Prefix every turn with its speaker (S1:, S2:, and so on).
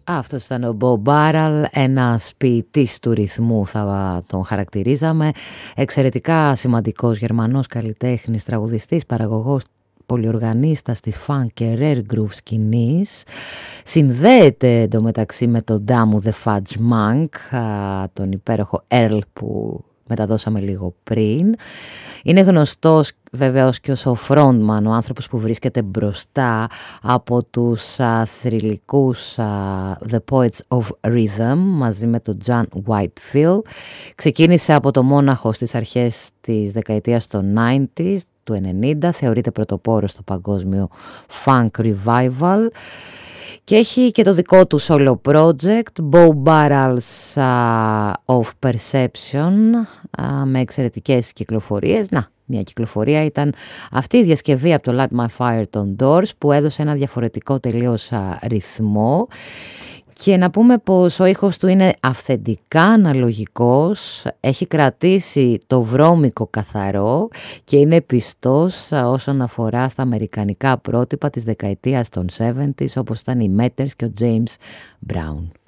S1: Αυτός ήταν ο Bob Barrel, ένας ποιητής του ρυθμού θα τον χαρακτηρίζαμε, εξαιρετικά σημαντικός Γερμανός καλλιτέχνης, τραγουδιστής, παραγωγός, πολυοργανίστας της funk και rare groove σκηνής. Συνδέεται εντωμεταξύ με τον Damu The Fudge Monk, τον υπέροχο Earl που μεταδώσαμε λίγο πριν. Είναι γνωστός βεβαίως και ως ο frontman, ο άνθρωπος που βρίσκεται μπροστά από τους θρυλικούς The Poets of Rhythm μαζί με τον John Whitefield. Ξεκίνησε από το Μόναχο στις αρχές της δεκαετίας των 90s, του 90, θεωρείται πρωτοπόρος στο παγκόσμιο funk revival. Και έχει και το δικό του solo project, Bob Barrel's of Perception, με εξαιρετικές κυκλοφορίες. Μια κυκλοφορία ήταν αυτή η διασκευή από το Light My Fire των Doors που έδωσε ένα διαφορετικό τελείως ρυθμό. Και να πούμε πως ο ήχος του είναι αυθεντικά αναλογικός, έχει κρατήσει το βρώμικο καθαρό και είναι πιστός όσον αφορά στα αμερικανικά πρότυπα της δεκαετίας των 70s όπως ήταν οι Metters και ο James Brown.